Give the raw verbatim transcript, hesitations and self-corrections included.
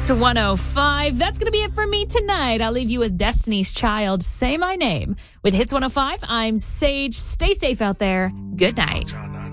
Hits one oh five. That's going to be it for me tonight. I'll leave you with Destiny's Child, Say My Name. With Hits one oh five, I'm Sage. Stay safe out there. Good night.